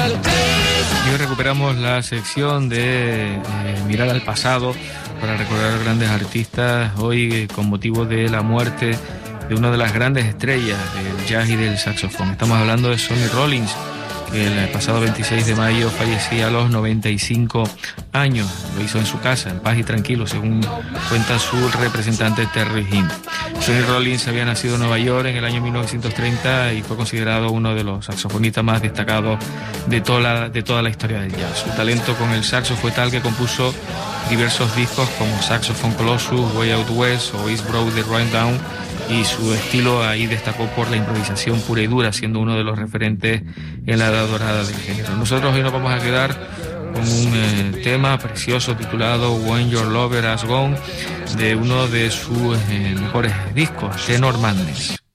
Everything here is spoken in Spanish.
Y hoy recuperamos la sección de mirar al pasado para recordar grandes artistas, hoy con motivo de la muerte de una de las grandes estrellas del jazz y del saxofón. Estamos hablando de Sonny Rollins, que el pasado 26 de mayo fallecía a los 95 años. Lo hizo en su casa, en paz y tranquilo, según cuenta su representante Terry Hinn. Sonny Rollins había nacido en Nueva York en el año 1930 y fue considerado uno de los saxofonistas más destacados de toda la historia del jazz. Su talento con el saxo fue tal que compuso diversos discos como Saxophone Colossus, Way Out West o East Broad The Rundown, y su estilo ahí destacó por la improvisación pura y dura, siendo uno de los referentes en la edad dorada del género. Nosotros hoy nos vamos a quedar con un tema precioso titulado When Your Lover Has Gone, de uno de sus mejores discos, Tenor Madness.